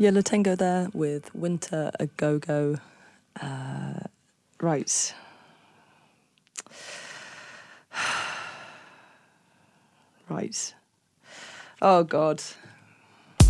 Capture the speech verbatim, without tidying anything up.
Yellow Tango there with Winter a Go Go. Uh, right. Right. Oh, God.